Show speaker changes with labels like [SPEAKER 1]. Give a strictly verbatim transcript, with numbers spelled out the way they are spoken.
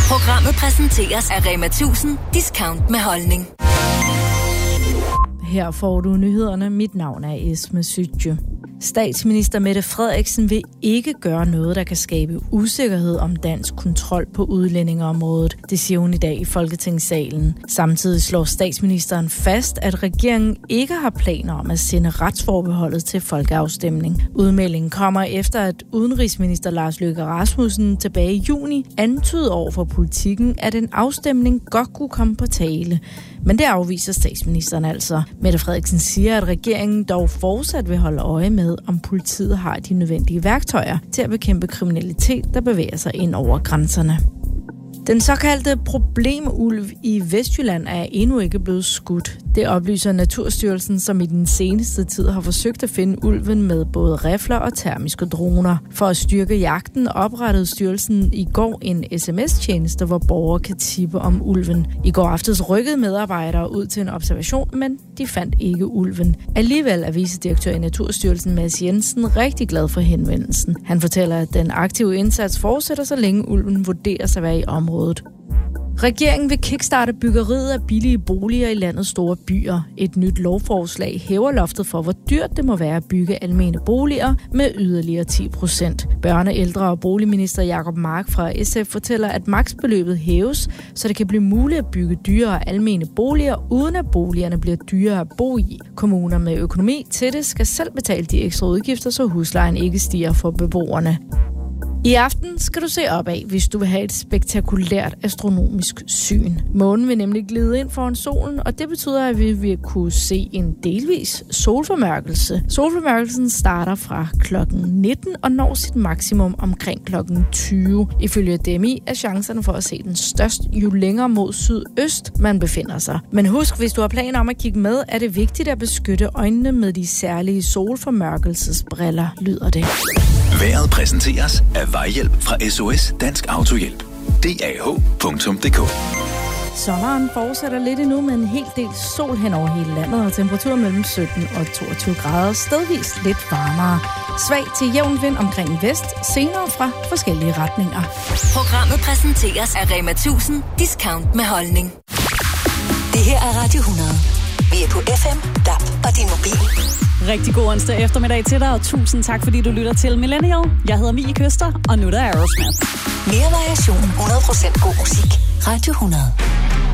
[SPEAKER 1] Programmet præsenteres af Rema tusind Discount med holdning.
[SPEAKER 2] Her får du nyhederne. Mit navn er Esme Sytje. Statsminister Mette Frederiksen vil ikke gøre noget, der kan skabe usikkerhed om dansk kontrol på udlændingeområdet. Det siger hun i dag i Folketingssalen. Samtidig slår statsministeren fast, at regeringen ikke har planer om at sende retsforbeholdet til folkeafstemning. Udmeldingen kommer efter, at udenrigsminister Lars Løkke Rasmussen tilbage i juni antydede over for Politikken, at en afstemning godt kunne komme på tale. Men det afviser statsministeren altså. Mette Frederiksen siger, at regeringen dog fortsat vil holde øje med, om politiet har de nødvendige værktøjer til at bekæmpe kriminalitet, der bevæger sig ind over grænserne. Den såkaldte problemulv i Vestjylland er endnu ikke blevet skudt. Det oplyser Naturstyrelsen, som i den seneste tid har forsøgt at finde ulven med både rifler og termiske droner. For at styrke jagten oprettede styrelsen i går en sms-tjeneste, hvor borgere kan tippe om ulven. I går aftes rykkede medarbejdere ud til en observation, men de fandt ikke ulven. Alligevel er vicedirektør i Naturstyrelsen Mads Jensen rigtig glad for henvendelsen. Han fortæller, at den aktive indsats fortsætter, så længe ulven vurderes at være i området. Regeringen vil kickstarte byggeriet af billige boliger i landets store byer. Et nyt lovforslag hæver loftet for, hvor dyrt det må være at bygge almene boliger med yderligere ti procent. Børne-, ældre- og boligminister Jacob Mark fra S F fortæller, at maksbeløbet hæves, så det kan blive muligt at bygge dyrere almene boliger, uden at boligerne bliver dyrere at bo i. Kommuner med økonomi til det skal selv betale de ekstra udgifter, så huslejen ikke stiger for beboerne. I aften skal du se opad, hvis du vil have et spektakulært astronomisk syn. Månen vil nemlig glide ind foran solen, og det betyder, at vi vil kunne se en delvis solformørkelse. Solformørkelsen starter fra klokken nitten og når sit maksimum omkring klokken tyve. Ifølge D M I er chancerne for at se den størst, jo længere mod sydøst man befinder sig. Men husk, hvis du har planer om at kigge med, er det vigtigt at beskytte øjnene med de særlige solformørkelsesbriller, lyder det.
[SPEAKER 3] Vejret præsenteres af Vejhjælp fra S O S Dansk Autohjælp. D A H punktum d k.
[SPEAKER 2] Sommeren fortsætter lidt endnu med en hel del sol hen over hele landet, og temperaturer mellem sytten og toogtyve grader, stedvis lidt varmere. Svag til jævn vind omkring vest, senere fra forskellige retninger.
[SPEAKER 1] Programmet præsenteres af Rema tusind Discount med holdning. Det her er Radio hundrede. Vi er på F M, D A B og din mobil.
[SPEAKER 4] Rigtig god onsdag eftermiddag til dig, og tusind tak, fordi du lytter til Millennial. Jeg hedder Mie Køster, og nu er der Aerosmith.
[SPEAKER 1] Mere variation, hundrede procent god musik. Radio hundrede.